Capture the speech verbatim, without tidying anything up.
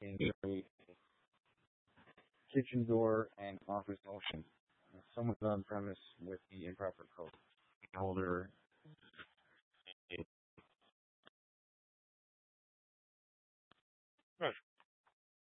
in a kitchen door and office motion. Someone's on premise with the improper code holder. Right.